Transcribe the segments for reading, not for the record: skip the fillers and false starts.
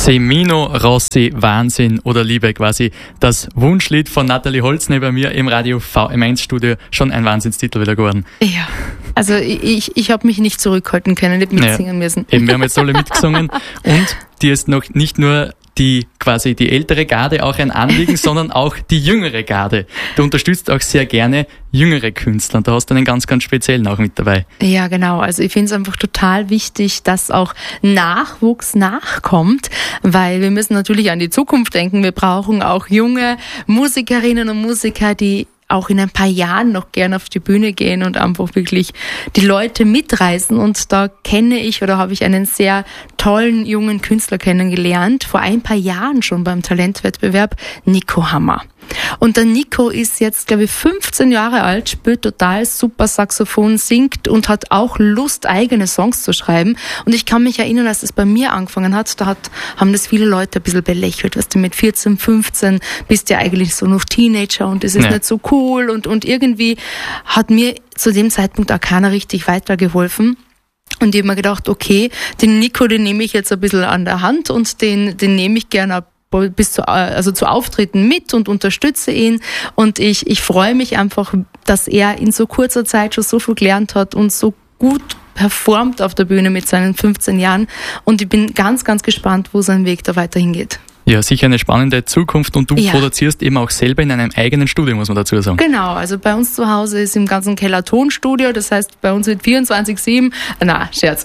Semino Rossi, Wahnsinn oder Liebe, quasi das Wunschlied von Nathalie Holzner bei mir im Radio VM1-Studio. Schon ein Wahnsinnstitel wieder geworden. Ja, also ich habe mich nicht zurückhalten können, nicht mitsingen müssen. Eben, wir haben jetzt alle mitgesungen und dir ist noch nicht nur die ältere Garde auch ein Anliegen, sondern auch die jüngere Garde. Du unterstützt auch sehr gerne jüngere Künstler und da hast du einen ganz, ganz speziellen auch mit dabei. Ja, genau. Also ich finde es einfach total wichtig, dass auch Nachwuchs nachkommt, weil wir müssen natürlich an die Zukunft denken. Wir brauchen auch junge Musikerinnen und Musiker, die auch in ein paar Jahren noch gern auf die Bühne gehen und einfach wirklich die Leute mitreißen. Und da habe ich einen sehr tollen jungen Künstler kennengelernt, vor ein paar Jahren schon beim Talentwettbewerb, Nico Hammer. Und der Nico ist jetzt, glaube ich, 15 Jahre alt, spielt total super Saxophon, singt und hat auch Lust, eigene Songs zu schreiben. Und ich kann mich erinnern, als es bei mir angefangen hat, haben das viele Leute ein bisschen belächelt. Weißt du, mit 14, 15 bist du ja eigentlich so noch Teenager und es ist nicht so cool. Und irgendwie hat mir zu dem Zeitpunkt auch keiner richtig weitergeholfen. Und ich habe mir gedacht, okay, den Nico, den nehme ich jetzt ein bisschen an der Hand und den nehme ich gerne zu Auftritten mit und unterstütze ihn. Und ich freue mich einfach, dass er in so kurzer Zeit schon so viel gelernt hat und so gut performt auf der Bühne mit seinen 15 Jahren. Und ich bin ganz, ganz gespannt, wo sein Weg da weiterhin geht. Ja, sicher eine spannende Zukunft und du produzierst eben auch selber in einem eigenen Studio, muss man dazu sagen. Genau, also bei uns zu Hause ist im ganzen Keller Tonstudio, das heißt bei uns wird 24/7, Scherz.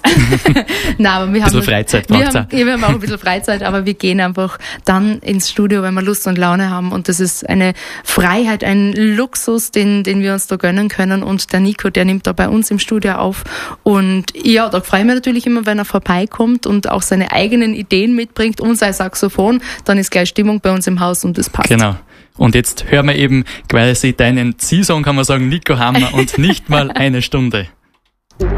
Aber wir haben Freizeit wir haben auch ein bisschen Freizeit, aber wir gehen einfach dann ins Studio, wenn wir Lust und Laune haben und das ist eine Freiheit, ein Luxus, den wir uns da gönnen können und der Nico, der nimmt da bei uns im Studio auf und ja, da freue ich mich natürlich immer, wenn er vorbeikommt und auch seine eigenen Ideen mitbringt und sein Saxophon. Dann ist gleich Stimmung bei uns im Haus und das passt. Genau. Und jetzt hören wir eben quasi deinen Zielsong, kann man sagen, Nico Hammer und nicht mal eine Stunde.